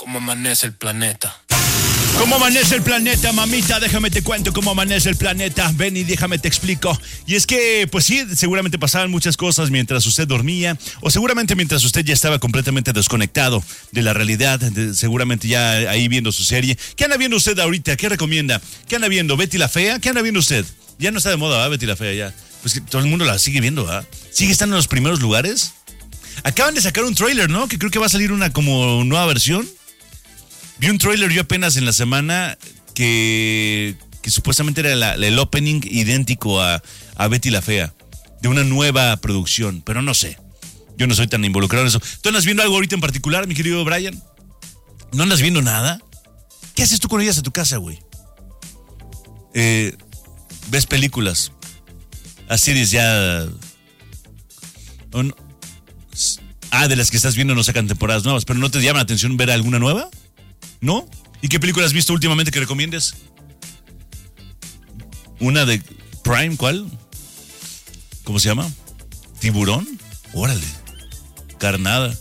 cómo amanece el planeta. ¿Cómo amanece el planeta, mamita? Déjame te cuento cómo amanece el planeta. Ven y déjame te explico. Y es que, pues sí, seguramente pasaban muchas cosas mientras usted dormía, o seguramente mientras usted ya estaba completamente desconectado de la realidad, seguramente ya ahí viendo su serie. ¿Qué anda viendo usted ahorita? ¿Qué recomienda? ¿Qué anda viendo? ¿Betty la Fea? ¿Qué anda viendo usted? Ya no está de moda, ¿verdad? Betty la Fea ya. Pues que todo el mundo la sigue viendo, ¿verdad? ¿Sigue estando en los primeros lugares? Acaban de sacar un tráiler, ¿no? Que creo que va a salir una como nueva versión. Vi un tráiler yo apenas en la semana que supuestamente era el opening idéntico a Betty la Fea, de una nueva producción, pero no sé. Yo no soy tan involucrado en eso. ¿Tú andas viendo algo ahorita en particular, mi querido Brian? ¿No andas viendo nada? ¿Qué haces tú con ellas a tu casa, güey? ¿Ves películas? ¿A series ya? De las que estás viendo no sacan temporadas nuevas, pero ¿no te llama la atención ver alguna nueva? ¿No? ¿Y qué película has visto últimamente que recomiendes? ¿Una de Prime? ¿Cuál? ¿Cómo se llama? ¿Tiburón? Órale. Carnada.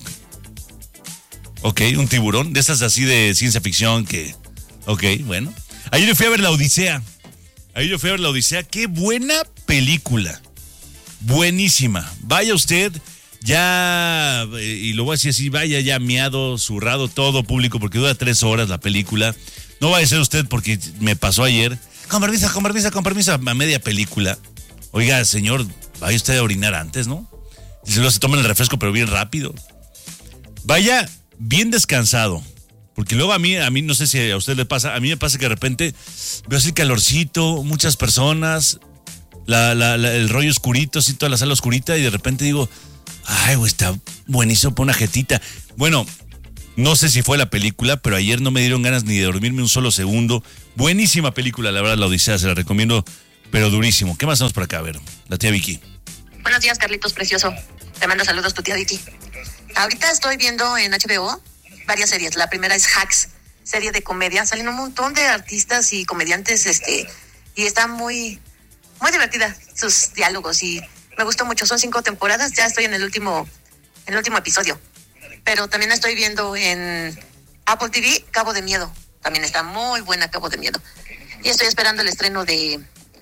Ok, un tiburón. De esas así de ciencia ficción que... Ok, bueno. Ayer yo fui a ver La Odisea. ¡Qué buena película! Buenísima. Vaya usted... Ya, y lo voy a decir así, vaya ya miado, zurrado, todo público, porque dura 3 horas la película. No vaya a ser usted porque me pasó ayer. Con permiso, a media película. Oiga, señor, vaya usted a orinar antes, ¿no? Y luego se toma el refresco, pero bien rápido. Vaya bien descansado. Porque luego a mí no sé si a usted le pasa, a mí me pasa que de repente veo así calorcito, muchas personas, el rollo oscurito, así toda la sala oscurita, y de repente digo... Ay, güey, está buenísimo para una jetita. Bueno, no sé si fue la película, pero ayer no me dieron ganas ni de dormirme un solo segundo. Buenísima película, la verdad, La Odisea, se la recomiendo, pero durísimo. ¿Qué más tenemos por acá? A ver, la tía Vicky. Buenos días, Carlitos Precioso. Te manda saludos tu tía Vicky. Ahorita estoy viendo en HBO varias series. La primera es Hacks, serie de comedia. Salen un montón de artistas y comediantes, y está muy, muy divertida sus diálogos y... Me gustó mucho, son 5 temporadas, ya estoy en el último episodio. Pero también estoy viendo en Apple TV Cabo de Miedo. También está muy buena Cabo de Miedo. Y estoy esperando el estreno de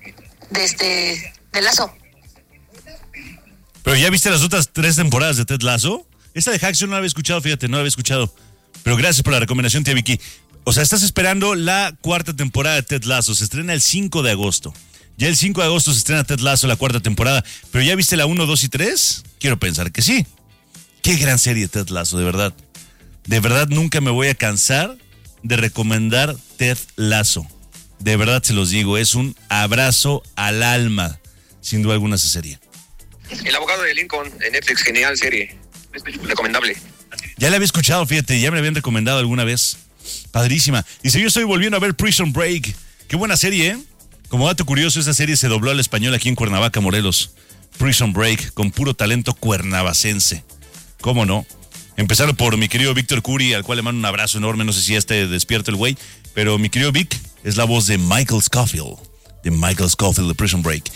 Lazo. ¿Pero ya viste las otras 3 temporadas de Ted Lasso? Esta de Hacks yo no la había escuchado, fíjate, no la había escuchado. Pero gracias por la recomendación, tía Vicky. O sea, estás esperando la 4ª temporada de Ted Lasso. Se estrena el 5 de agosto. Ya el 5 de agosto se estrena Ted Lasso, la 4ª temporada. ¿Pero ya viste la 1, 2 y 3? Quiero pensar que sí. Qué gran serie Ted Lasso, de verdad. De verdad nunca me voy a cansar de recomendar Ted Lasso. De verdad se los digo, es un abrazo al alma. Sin duda alguna esa serie. El abogado de Lincoln en Netflix, genial serie. Recomendable. Ya la había escuchado, fíjate, ya me la habían recomendado alguna vez. Padrísima. Dice, yo estoy volviendo a ver Prison Break. Qué buena serie, ¿eh? Como dato curioso, esa serie se dobló al español aquí en Cuernavaca, Morelos. Prison Break, con puro talento cuernavacense. ¿Cómo no? Empezaron por mi querido Víctor Curi, al cual le mando un abrazo enorme. No sé si ya esté despierto el güey, pero mi querido Vic es la voz de Michael Scofield. De Prison Break.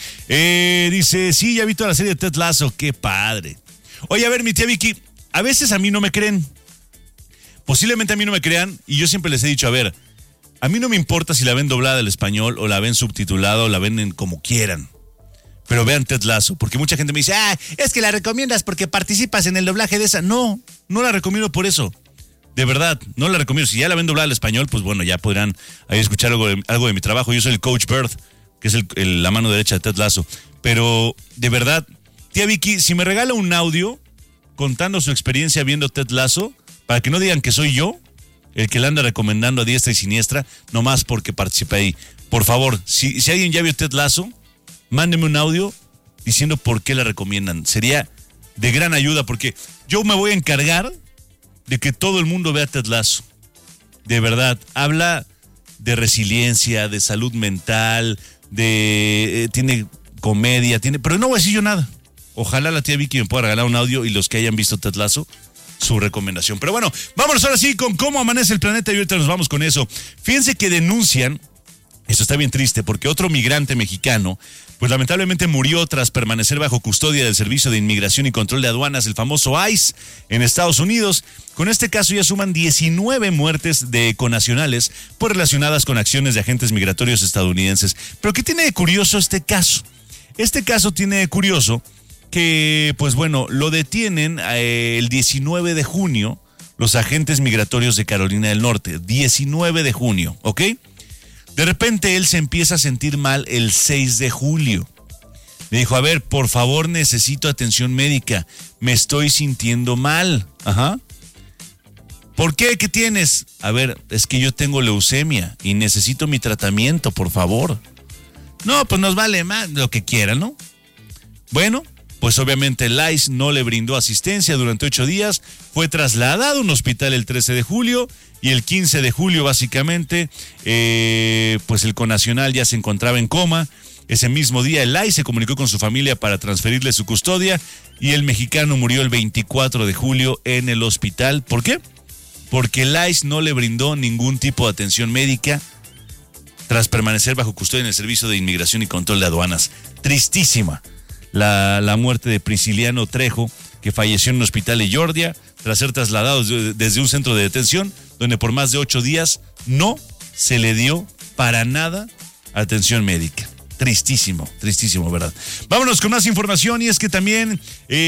Dice, sí, ya vi toda la serie de Ted Lasso. ¡Qué padre! Oye, a ver, mi tía Vicky, a veces a mí no me creen. Posiblemente a mí no me crean, y yo siempre les he dicho, a ver... A mí no me importa si la ven doblada al español o la ven subtitulada o la ven en como quieran. Pero vean Ted Lasso, porque mucha gente me dice, es que la recomiendas porque participas en el doblaje de esa. No la recomiendo por eso. De verdad, no la recomiendo. Si ya la ven doblada al español, pues bueno, ya podrán ahí escuchar algo de mi trabajo. Yo soy el Coach Bird, que es la mano derecha de Ted Lasso. Pero, de verdad, tía Vicky, si me regala un audio contando su experiencia viendo Ted Lasso, para que no digan que soy yo el que la anda recomendando a diestra y siniestra, nomás porque participé ahí. Por favor, si alguien ya vio Ted Lasso, mándeme un audio diciendo por qué la recomiendan. Sería de gran ayuda, porque yo me voy a encargar de que todo el mundo vea Ted Lasso. De verdad, habla de resiliencia, de salud mental, tiene comedia, pero no voy a decir yo nada. Ojalá la tía Vicky me pueda regalar un audio y los que hayan visto Ted Lasso, su recomendación. Pero bueno, vámonos ahora sí con cómo amanece el planeta y ahorita nos vamos con eso. Fíjense que denuncian Eso está bien triste porque otro migrante mexicano, pues lamentablemente murió tras permanecer bajo custodia del Servicio de Inmigración y Control de Aduanas, el famoso ICE, en Estados Unidos. Con este caso ya suman 19 muertes de conacionales pues relacionadas con acciones de agentes migratorios estadounidenses. Pero ¿qué tiene de curioso este caso? Este caso tiene de curioso que, pues bueno, lo detienen el 19 de junio los agentes migratorios de Carolina del Norte. 19 de junio, ¿ok? De repente él se empieza a sentir mal el 6 de julio. Le dijo, a ver, por favor, necesito atención médica. Me estoy sintiendo mal. Ajá. ¿Por qué? ¿Qué tienes? A ver, es que yo tengo leucemia y necesito mi tratamiento, por favor. No, pues nos vale más lo que quieran, ¿no? Bueno, pues obviamente el ICE no le brindó asistencia durante 8 días. Fue trasladado a un hospital el 13 de julio. Y el 15 de julio, básicamente, pues el conacional ya se encontraba en coma. Ese mismo día, el ICE se comunicó con su familia para transferirle su custodia. Y el mexicano murió el 24 de julio en el hospital. ¿Por qué? Porque el ICE no le brindó ningún tipo de atención médica tras permanecer bajo custodia en el Servicio de Inmigración y Control de Aduanas. Tristísima la muerte de Prisciliano Trejo, que falleció en un hospital de Georgia tras ser trasladado desde un centro de detención, donde por más de 8 días no se le dio para nada atención médica. Tristísimo, tristísimo, ¿verdad? Vámonos con más información, y es que también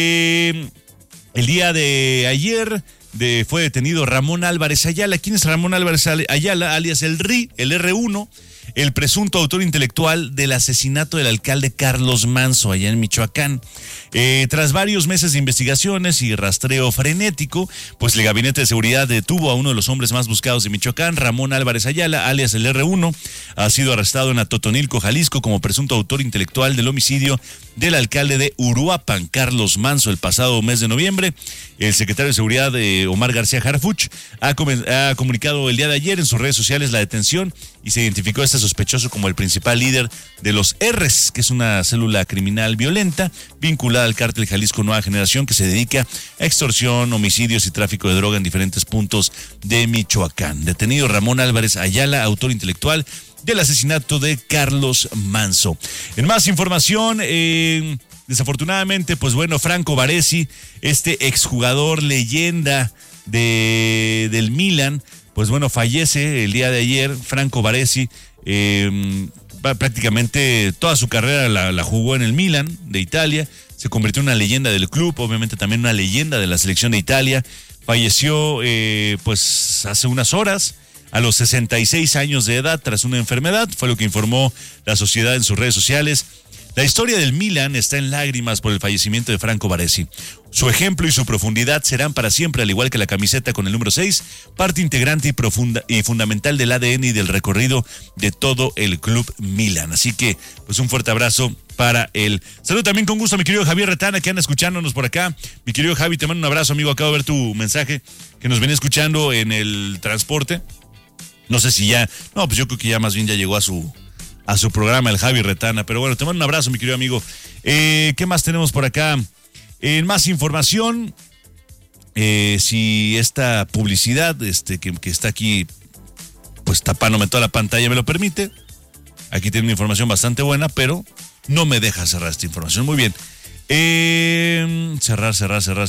el día de ayer fue detenido Ramón Álvarez Ayala. ¿Quién es Ramón Álvarez Ayala? Alias el RI, el R1, el presunto autor intelectual del asesinato del alcalde Carlos Manso allá en Michoacán. Tras varios meses de investigaciones y rastreo frenético, pues el Gabinete de Seguridad detuvo a uno de los hombres más buscados de Michoacán, Ramón Álvarez Ayala, alias el R1. Ha sido arrestado en Atotonilco, Jalisco, como presunto autor intelectual del homicidio del alcalde de Uruapan, Carlos Manso, el pasado mes de noviembre. El secretario de Seguridad, Omar García Harfuch, ha comunicado el día de ayer en sus redes sociales la detención y se identificó a este sospechoso como el principal líder de los R's, que es una célula criminal violenta vinculada al cártel Jalisco Nueva Generación, que se dedica a extorsión, homicidios y tráfico de droga en diferentes puntos de Michoacán. Detenido Ramón Álvarez Ayala, autor intelectual del asesinato de Carlos Manso. En más información, desafortunadamente, pues bueno, Franco Baresi, este exjugador leyenda del Milan, pues bueno, fallece el día de ayer. Franco Baresi, prácticamente toda su carrera la jugó en el Milan de Italia, se convirtió en una leyenda del club, obviamente también una leyenda de la selección de Italia. Falleció pues hace unas horas, a los 66 años de edad, tras una enfermedad, fue lo que informó la sociedad en sus redes sociales. La historia del Milan está en lágrimas por el fallecimiento de Franco Baresi. Su ejemplo y su profundidad serán para siempre, al igual que la camiseta con el número 6, parte integrante y fundamental del ADN y del recorrido de todo el club Milan. Así que, pues un fuerte abrazo para él. Saludo también con gusto a mi querido Javier Retana, que anda escuchándonos por acá. Mi querido Javi, te mando un abrazo, amigo. Acabo de ver tu mensaje, que nos venía escuchando en el transporte. No sé si ya, no, pues yo creo que ya más bien ya llegó a su programa, el Javi Retana. Pero bueno, te mando un abrazo, mi querido amigo. ¿Qué más tenemos por acá? En más información, si esta publicidad que está aquí, pues tapándome toda la pantalla, me lo permite. Aquí tiene una información bastante buena, pero no me deja cerrar esta información. Muy bien. Cerrar.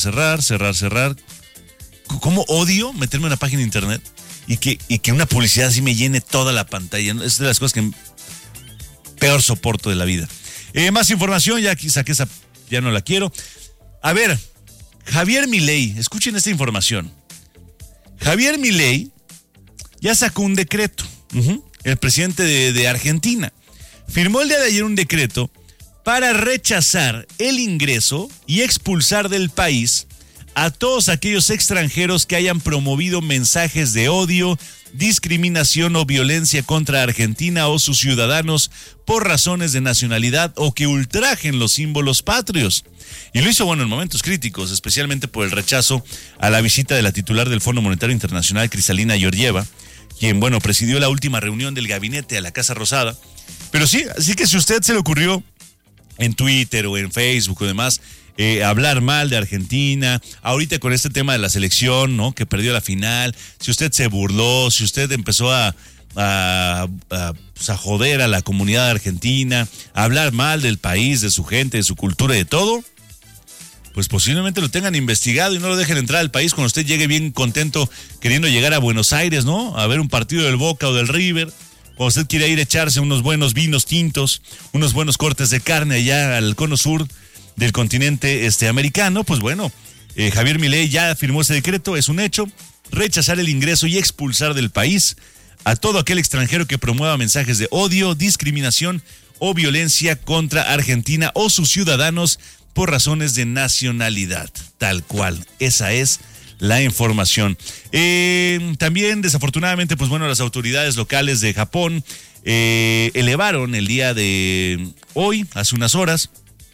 ¿Cómo odio meterme en una página de internet y que una publicidad así me llene toda la pantalla? Es de las cosas que peor soporto de la vida. Más información, ya aquí saqué esa, ya no la quiero. A ver, Javier Milei, escuchen esta información. Javier Milei ya sacó un decreto. El presidente de Argentina firmó el día de ayer un decreto para rechazar el ingreso y expulsar del país a todos aquellos extranjeros que hayan promovido mensajes de odio, discriminación o violencia contra Argentina o sus ciudadanos por razones de nacionalidad o que ultrajen los símbolos patrios. Y lo hizo, bueno, en momentos críticos, especialmente por el rechazo a la visita de la titular del Fondo Monetario Internacional, Kristalina Georgieva, quien, bueno, presidió la última reunión del gabinete a la Casa Rosada. Pero sí, así que si a usted se le ocurrió en Twitter o en Facebook o demás hablar mal de Argentina, ahorita con este tema de la selección, ¿no?, que perdió la final, si usted se burló, si usted empezó a pues a joder a la comunidad argentina, a hablar mal del país, de su gente, de su cultura y de todo, pues posiblemente lo tengan investigado y no lo dejen entrar al país cuando usted llegue bien contento queriendo llegar a Buenos Aires, ¿no? A ver un partido del Boca o del River. Cuando usted quiere ir a echarse unos buenos vinos tintos, unos buenos cortes de carne allá al cono sur del continente americano, pues bueno, Javier Milei ya firmó ese decreto, es un hecho, rechazar el ingreso y expulsar del país a todo aquel extranjero que promueva mensajes de odio, discriminación o violencia contra Argentina o sus ciudadanos por razones de nacionalidad, tal cual. Esa es la información. También, desafortunadamente, pues bueno, las autoridades locales de Japón elevaron el día de hoy, hace unas horas,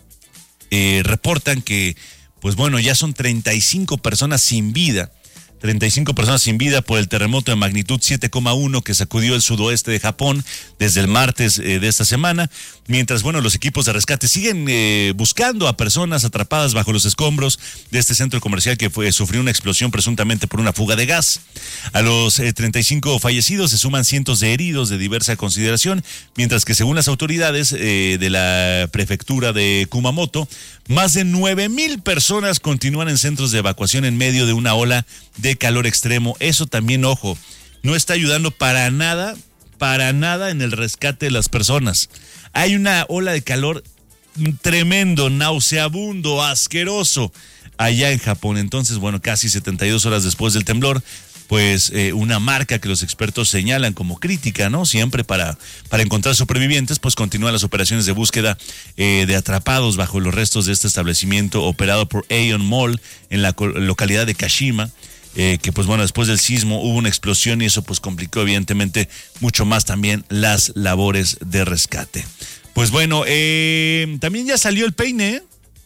reportan que, pues bueno, ya son 35 personas sin vida. 35 personas sin vida por el terremoto de magnitud 7,1 que sacudió el sudoeste de Japón desde el martes de esta semana, mientras, bueno, los equipos de rescate siguen buscando a personas atrapadas bajo los escombros de este centro comercial que sufrió una explosión presuntamente por una fuga de gas. A los 35 fallecidos se suman cientos de heridos de diversa consideración, mientras que según las autoridades de la prefectura de Kumamoto, más de 9,000 personas continúan en centros de evacuación en medio de una ola de calor extremo. Eso también, ojo, no está ayudando para nada en el rescate de las personas. Hay una ola de calor tremendo, nauseabundo, asqueroso allá en Japón. Entonces, bueno, casi 72 horas después del temblor, pues una marca que los expertos señalan como crítica, ¿no? Siempre para encontrar supervivientes, pues continúan las operaciones de búsqueda de atrapados bajo los restos de este establecimiento operado por Aeon Mall en la localidad de Kashima, que pues bueno, después del sismo hubo una explosión y eso pues complicó evidentemente mucho más también las labores de rescate. Pues bueno, también ya salió el peine,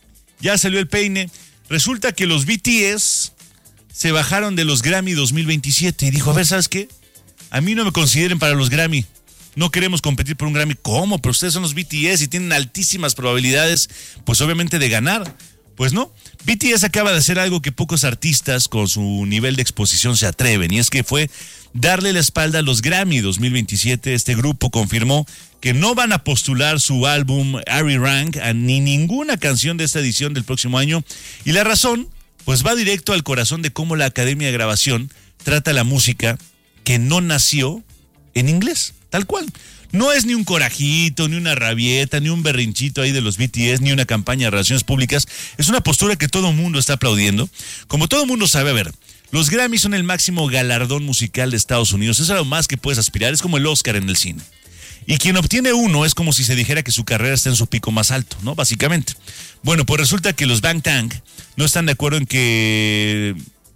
Resulta que los BTS se bajaron de los Grammy 2027 y dijo, a ver, ¿sabes qué? A mí no me consideren para los Grammy. No queremos competir por un Grammy. ¿Cómo? Pero ustedes son los BTS y tienen altísimas probabilidades, pues obviamente, de ganar. Pues no. BTS acaba de hacer algo que pocos artistas con su nivel de exposición se atreven, y es que fue darle la espalda a los Grammy 2027. Este grupo confirmó que no van a postular su álbum Ari Rank ni ninguna canción de esta edición del próximo año. Y la razón, pues va directo al corazón de cómo la Academia de Grabación trata la música que no nació en inglés, tal cual. No es ni un corajito, ni una rabieta, ni un berrinchito ahí de los BTS, ni una campaña de relaciones públicas. Es una postura que todo el mundo está aplaudiendo. Como todo el mundo sabe, a ver, los Grammy son el máximo galardón musical de Estados Unidos. Es algo más que puedes aspirar, es como el Oscar en el cine. Y quien obtiene uno es como si se dijera que su carrera está en su pico más alto, ¿no? Básicamente. Bueno, pues resulta que los Bangtan no están de acuerdo en que,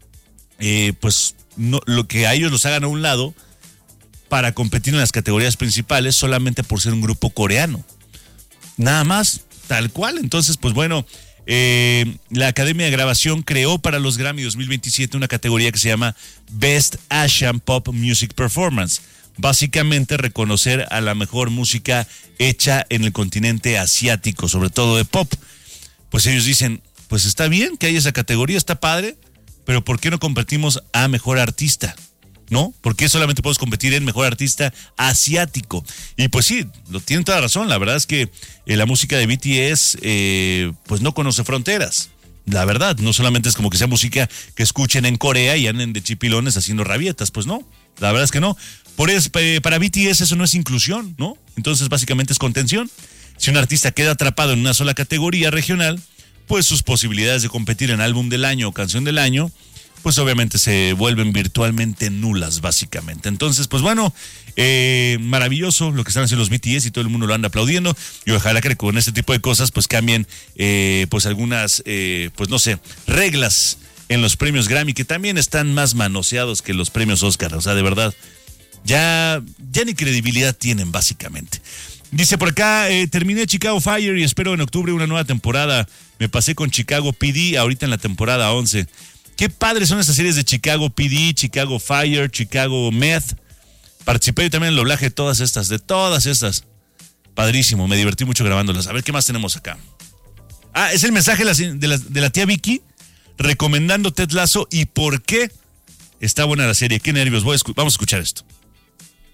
pues, no, lo que a ellos los hagan a un lado para competir en las categorías principales solamente por ser un grupo coreano. Nada más, tal cual. Entonces, pues bueno, la Academia de Grabación creó para los Grammy 2027 una categoría que se llama Best Asian Pop Music Performance. Básicamente reconocer a la mejor música hecha en el continente asiático, sobre todo de pop. Pues ellos dicen, pues está bien que haya esa categoría, está padre, pero ¿por qué no competimos a mejor artista? ¿No? ¿Por qué solamente podemos competir en mejor artista asiático? Y pues sí, lo tienen toda razón. La verdad es que la música de BTS pues no conoce fronteras. La verdad, no solamente es como que sea música que escuchen en Corea y anden de chipilones haciendo rabietas, pues no, la verdad es que no. Para BTS eso no es inclusión, ¿no? Entonces básicamente es contención. Si un artista queda atrapado en una sola categoría regional, pues sus posibilidades de competir en álbum del año o canción del año, pues obviamente se vuelven virtualmente nulas, básicamente. Entonces, pues bueno, maravilloso lo que están haciendo los BTS y todo el mundo lo anda aplaudiendo. Y ojalá que con este tipo de cosas, pues cambien, pues algunas, pues no sé, reglas en los premios Grammy, que también están más manoseados que los premios Oscar. O sea, de verdad, ya ni credibilidad tienen, básicamente. Dice por acá, terminé Chicago Fire y espero en octubre una nueva temporada. Me pasé con Chicago PD ahorita en la temporada 11. Qué padres son estas series de Chicago PD, Chicago Fire, Chicago Meth. Participé yo también en el doblaje de todas estas. Padrísimo, me divertí mucho grabándolas. A ver, ¿qué más tenemos acá? Ah, es el mensaje de la tía Vicky recomendando Ted Lasso y por qué está buena la serie. Qué nervios, vamos a escuchar esto.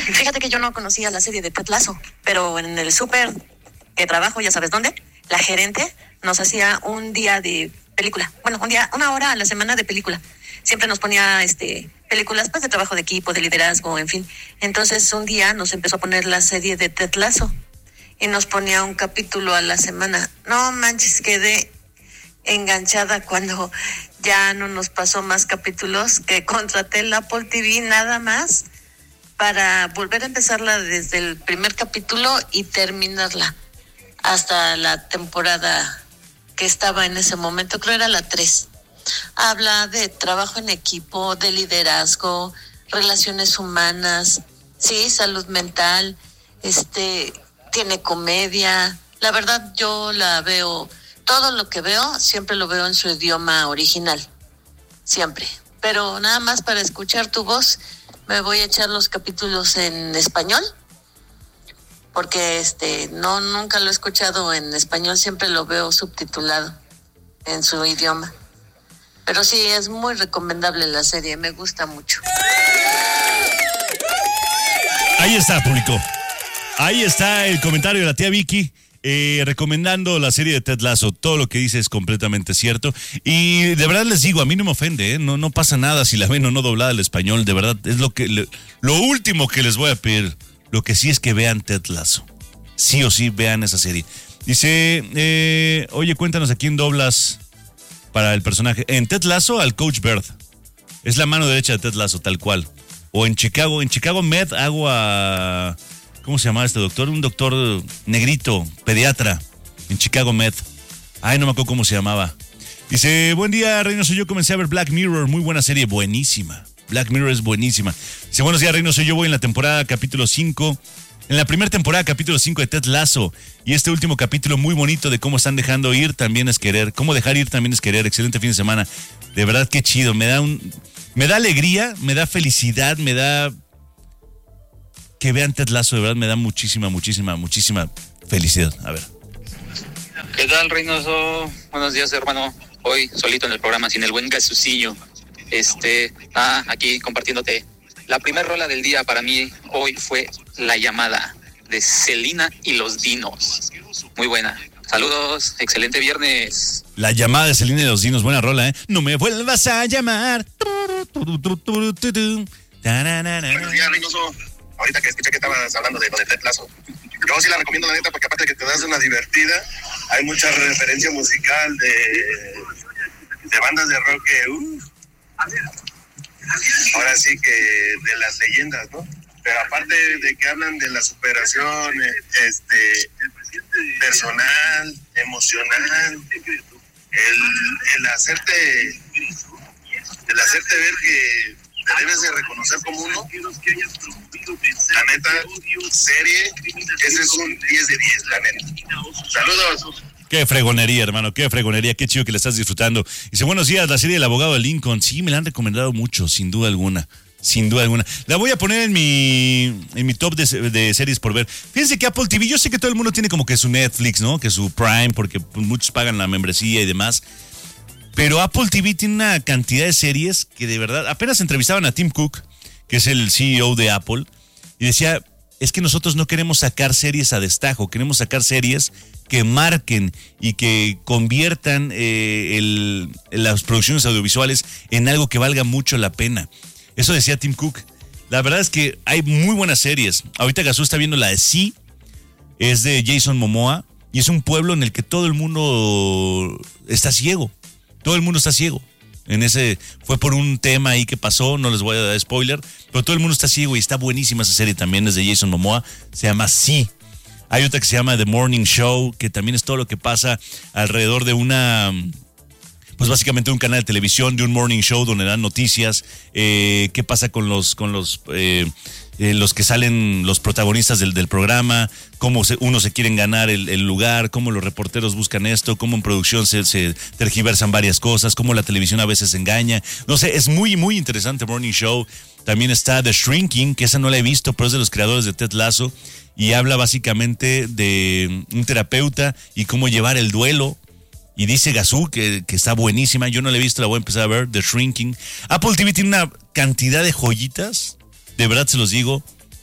Fíjate que yo no conocía la serie de Ted Lasso, pero en el súper que trabajo, ya sabes dónde, la gerente nos hacía un día de película. Bueno, un día, una hora a la semana de película. Siempre nos ponía películas pues de trabajo de equipo, de liderazgo, en fin. Entonces un día nos empezó a poner la serie de Ted Lasso y nos ponía un capítulo a la semana. No manches, quedé enganchada cuando ya no nos pasó más capítulos, que contraté el Apple TV nada más para volver a empezarla desde el primer capítulo y terminarla hasta la temporada que estaba en ese momento, creo era la 3. Habla de trabajo en equipo, de liderazgo, relaciones humanas, sí, salud mental, tiene comedia. La verdad yo la veo, todo lo que veo, siempre lo veo en su idioma original, siempre. Pero nada más para escuchar tu voz, me voy a echar los capítulos en español, porque nunca lo he escuchado en español, siempre lo veo subtitulado en su idioma. Pero sí, es muy recomendable la serie, me gusta mucho. Ahí está, público. Ahí está el comentario de la tía Vicky, recomendando la serie de Ted Lasso. Todo lo que dice es completamente cierto. Y de verdad les digo, a mí no me ofende, ¿eh? No pasa nada si la ven o no doblada al español. De verdad, es lo último que les voy a pedir. Lo que sí es que vean Ted Lasso. Sí o sí, vean esa serie. Dice, oye, cuéntanos a quién doblas para el personaje. En Ted Lasso, al Coach Bird. Es la mano derecha de Ted Lasso, tal cual. O en Chicago Med hago a... ¿Cómo se llamaba este doctor? Un doctor negrito, pediatra, en Chicago Med. Ay, no me acuerdo cómo se llamaba. Dice, buen día, Reynoso. Yo comencé a ver Black Mirror, muy buena serie, buenísima. Black Mirror es buenísima. Dice, buenos días, Reynoso. Yo voy en la temporada capítulo 5. En la primera temporada, capítulo 5 de Ted Lasso. Y este último capítulo muy bonito de cómo están dejando ir también es querer. Cómo dejar ir también es querer. Excelente fin de semana. De verdad, qué chido. Me da alegría, me da felicidad, me da... Que vean Ted Lasso, de verdad, me da muchísima felicidad. A ver. ¿Qué tal, Reynoso? Buenos días, hermano. Hoy solito en el programa, sin el buen Gasucillo. Aquí compartiéndote. La primera rola del día para mí hoy fue La Llamada, de Selena y los Dinos. Muy buena. Saludos, excelente viernes. La Llamada de Selena y los Dinos, buena rola, ¿eh? No me vuelvas a llamar. Buenos días, Reynoso. Ahorita que escuché que estabas hablando de lo de Ted Lasso, yo sí la recomiendo, la neta, porque aparte de que te das una divertida, hay mucha referencia musical de bandas de rock que, ahora sí que de las leyendas, ¿no? Pero aparte de que hablan de la superación, personal, emocional, el hacerte ver que te debes de reconocer como uno. La neta, serie, ese es un 10 de 10, la neta. Saludos. Qué fregonería, hermano, qué fregonería, qué chido que la estás disfrutando. Dice, buenos días, la serie del abogado de Lincoln. Sí, me la han recomendado mucho, sin duda alguna. Sin duda alguna. La voy a poner en mi top de series por ver. Fíjense que Apple TV, yo sé que todo el mundo tiene como que su Netflix, ¿no? Que su Prime, porque muchos pagan la membresía y demás. Pero Apple TV tiene una cantidad de series que de verdad... Apenas entrevistaban a Tim Cook, que es el CEO de Apple, y decía, es que nosotros no queremos sacar series a destajo, queremos sacar series que marquen y que conviertan las producciones audiovisuales en algo que valga mucho la pena. Eso decía Tim Cook. La verdad es que hay muy buenas series. Ahorita Gazú está viendo la de Sí, es de Jason Momoa, y es un pueblo en el que todo el mundo está ciego. Todo el mundo está ciego. Fue por un tema ahí que pasó, no les voy a dar spoiler, pero todo el mundo está ciego y está buenísima esa serie también, es de Jason Momoa, se llama Sí. Hay otra que se llama The Morning Show, que también es todo lo que pasa alrededor de pues básicamente un canal de televisión, de un morning show donde dan noticias, qué pasa con los que salen, los protagonistas del programa, cómo unos se quieren ganar el lugar, cómo los reporteros buscan esto, cómo en producción se tergiversan varias cosas, cómo la televisión a veces engaña. No sé, es muy, muy interesante Morning Show. También está The Shrinking, que esa no la he visto, pero es de los creadores de Ted Lasso, y habla básicamente de un terapeuta y cómo llevar el duelo. Y dice Gazú que está buenísima. Yo no la he visto, la voy a empezar a ver. The Shrinking. Apple TV tiene una cantidad de joyitas. De verdad se los digo.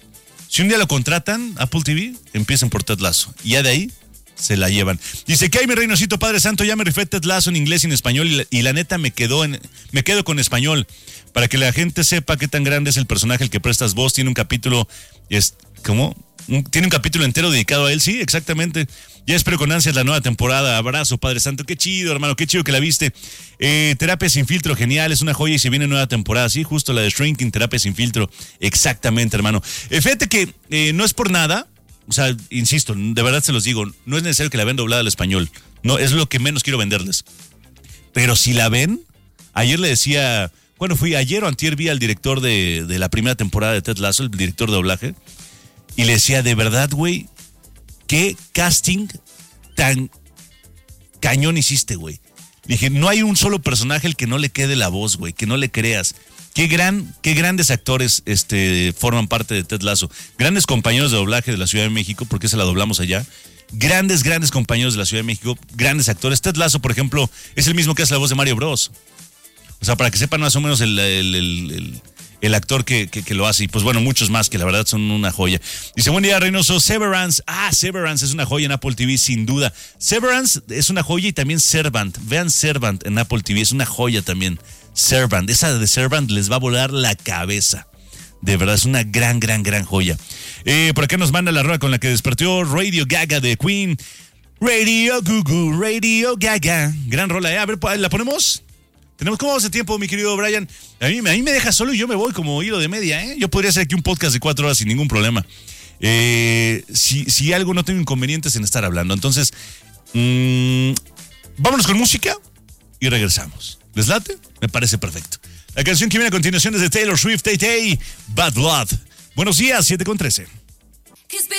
Si un día lo contratan, Apple TV, empiecen por Ted Lasso. Y ya de ahí se la llevan. Dice que hay mi reinosito Padre Santo, ya me rifé Ted Lasso en inglés y en español y la neta me quedo con español para que la gente sepa qué tan grande es el personaje al que prestas voz. Tiene un capítulo, tiene un capítulo entero dedicado a él, sí, exactamente. Ya espero con ansias la nueva temporada. Abrazo, Padre Santo. Qué chido, hermano, qué chido que la viste. Terapia sin filtro, genial, es una joya y se viene nueva temporada. Sí, justo la de Shrinking, Terapia sin filtro. Exactamente, hermano. Fíjate que no es por nada. O sea, insisto, de verdad se los digo, no es necesario que la vean doblada al español. No, es lo que menos quiero venderles. Pero si la ven, ayer le decía, ayer o antier vi al director de la primera temporada de Ted Lasso, el director de doblaje, y le decía, de verdad, güey, qué casting tan cañón hiciste, güey. Dije, no hay un solo personaje al que no le quede la voz, güey, que no le creas. Qué grandes actores forman parte de Ted Lasso. Grandes compañeros de doblaje de la Ciudad de México, porque se la doblamos allá. Grandes compañeros de la Ciudad de México, grandes actores. Ted Lasso, por ejemplo, es el mismo que hace la voz de Mario Bros. O sea, para que sepan más o menos el actor que lo hace. Y pues bueno, muchos más que la verdad son una joya. Dice, buen día, Reynoso. Severance. Severance es una joya en Apple TV, sin duda. Severance es una joya y también Servant. Vean Servant en Apple TV, es una joya también. Servant, esa de Servant les va a volar la cabeza. De verdad, es una gran joya. Por acá nos manda la rola con la que despertó Radio Gaga de Queen. Radio Gugu, Radio Gaga. Gran rola, A ver, ¿la ponemos? ¿Cómo vamos de tiempo, mi querido Brian? A mí me deja solo y yo me voy como hilo de media, ¿eh? Yo podría hacer aquí un podcast de 4 horas sin ningún problema. Si algo no tengo inconvenientes en estar hablando. Entonces, vámonos con música y regresamos. ¿Les late? Me parece perfecto. La canción que viene a continuación es de Taylor Swift, Tay, Bad Blood. Buenos días, 7:13.